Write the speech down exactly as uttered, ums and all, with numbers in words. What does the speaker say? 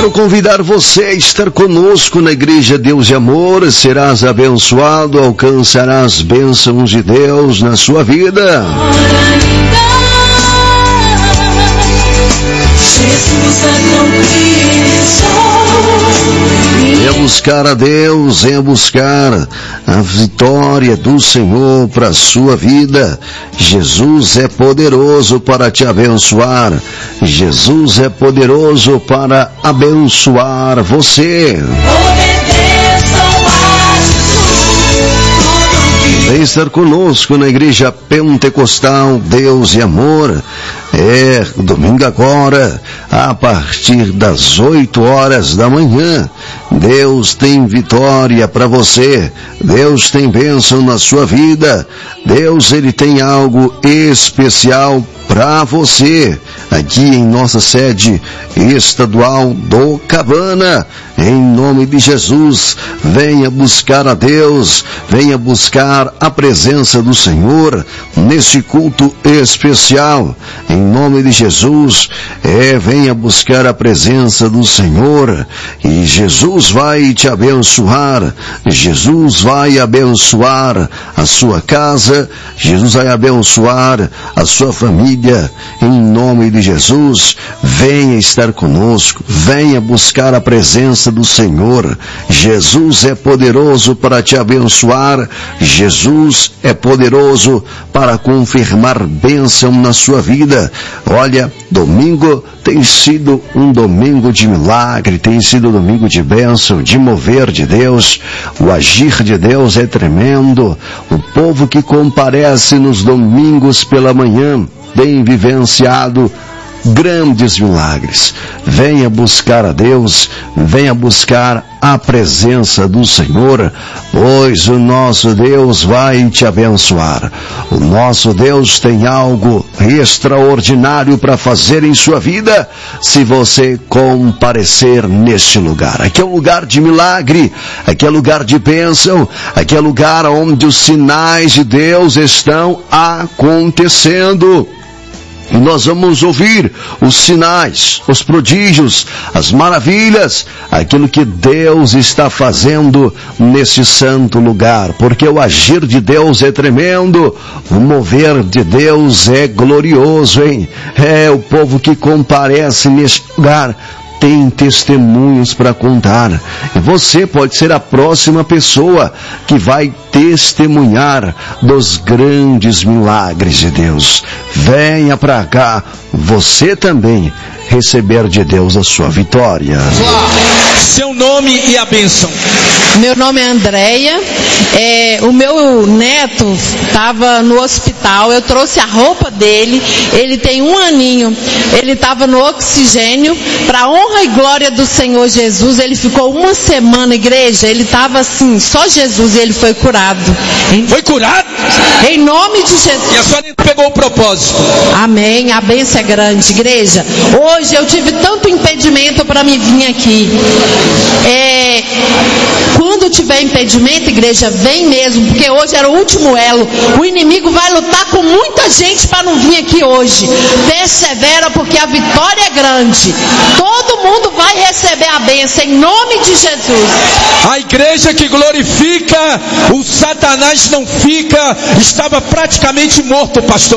Quero convidar você a estar conosco na Igreja Deus e Amor. Serás abençoado, alcançarás bênçãos de Deus na sua vida. Venha buscar a Deus, venha buscar a vitória do Senhor para a sua vida. Jesus é poderoso para te abençoar. Jesus é poderoso para abençoar você. Vem estar conosco na Igreja Pentecostal Deus e Amor. É domingo agora, a partir das oito horas da manhã. Deus tem vitória para você. Deus tem bênção na sua vida. Deus, Ele tem algo especial para você. Aqui em nossa sede estadual do Cabana. Em nome de Jesus, venha buscar a Deus, venha buscar a presença do Senhor nesse culto especial. Em nome de Jesus, é, venha buscar a presença do Senhor e Jesus vai te abençoar. Jesus vai abençoar a sua casa, Jesus vai abençoar a sua família. Em nome de Jesus, venha estar conosco, venha buscar a presença do Senhor. Jesus é poderoso para te abençoar. Jesus é poderoso para confirmar bênção na sua vida. Olha, domingo tem sido um domingo de milagre, tem sido um domingo de bênção, de mover de Deus. O agir de Deus é tremendo. O povo que comparece nos domingos pela manhã tem vivenciado grandes milagres. Venha buscar a Deus, venha buscar a presença do Senhor, pois o nosso Deus vai te abençoar. O nosso Deus tem algo extraordinário para fazer em sua vida, se você comparecer neste lugar. Aqui é um lugar de milagre, aqui é lugar de bênção, aqui é lugar onde os sinais de Deus estão acontecendo. E nós vamos ouvir os sinais, os prodígios, as maravilhas, aquilo que Deus está fazendo nesse santo lugar, porque o agir de Deus é tremendo, o mover de Deus é glorioso, hein? É o povo que comparece neste lugar tem testemunhos para contar. E você pode ser a próxima pessoa que vai testemunhar dos grandes milagres de Deus. Venha para cá, você também receber de Deus a sua vitória. Seu nome e a bênção. Meu nome é Andréia. É, o meu neto estava no hospital. Eu trouxe a roupa dele. Ele tem um aninho. Ele estava no oxigênio. Para honra e glória do Senhor Jesus, ele ficou uma semana, igreja. Ele estava assim, só Jesus, e ele foi curado. Em... Foi curado? Em nome de Jesus. E a senhora pegou o propósito. Amém. A bênção é grande, igreja. Hoje eu tive tanto impedimento para me vir aqui. É, quando tiver impedimento, igreja, vem mesmo, porque hoje era o último elo. O inimigo vai lutar com muita gente para não vir aqui hoje. Persevera, porque a vitória é grande. Todo mundo vai receber a bênção em nome de Jesus. A igreja que glorifica, o Satanás não fica. Estava praticamente morto, pastor.